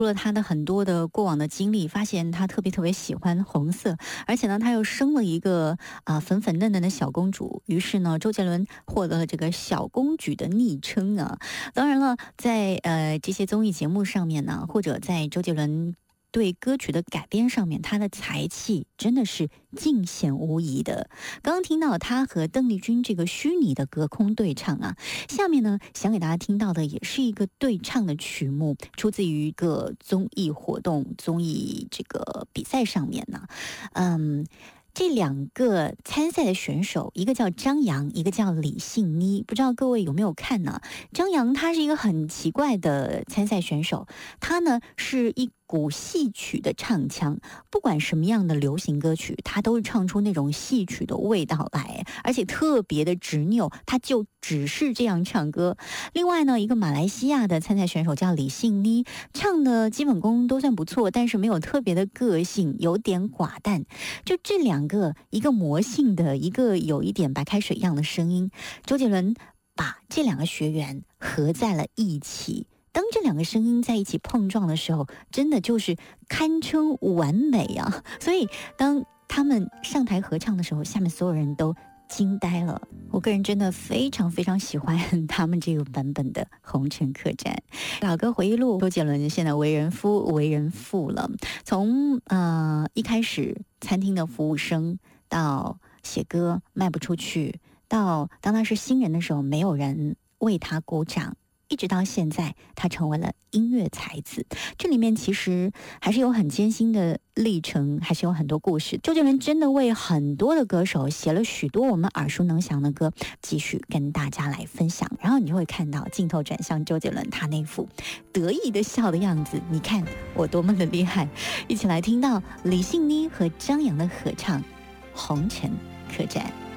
除了他的很多的过往的经历，发现他特别喜欢红色，而且呢，他又生了一个粉粉嫩嫩的小公主，于是呢，周杰伦获得了这个小公举的昵称啊。当然了，在这些综艺节目上面呢，或者在周杰伦对歌曲的改编上面，他的才气真的是尽显无疑的。刚刚听到他和邓丽君这个虚拟的隔空对唱啊，下面呢想给大家听到的也是一个对唱的曲目，出自于一个综艺活动、综艺这个比赛上面呢。这两个参赛的选手，一个叫张扬，一个叫李信妮，不知道各位有没有看呢？张扬他是一个很奇怪的参赛选手，他呢是一股戏曲的唱腔，不管什么样的流行歌曲，他都是唱出那种戏曲的味道来，而且特别的执拗，他就只是这样唱歌。另外呢，一个马来西亚的参赛选手叫李信妮，唱的基本功都算不错，但是没有特别的个性，有点寡淡。就这两个，一个魔性的，一个有一点白开水一样的声音，周杰伦把这两个学员合在了一起。当这两个声音在一起碰撞的时候，真的就是堪称完美啊！所以当他们上台合唱的时候，下面所有人都惊呆了。我个人真的非常喜欢他们这个版本的《红尘客栈》。老歌回忆录，周杰伦现在为人夫为人父了。从一开始餐厅的服务生，到写歌卖不出去，到当他是新人的时候，没有人为他鼓掌，一直到现在他成为了音乐才子。这里面其实还是有很艰辛的历程，还是有很多故事。周杰伦真的为很多的歌手写了许多我们耳熟能详的歌，继续跟大家来分享。然后你就会看到镜头转向周杰伦他那副得意的笑的样子，你看我多么的厉害。一起来听到李信妮和张扬的合唱《红尘客栈》。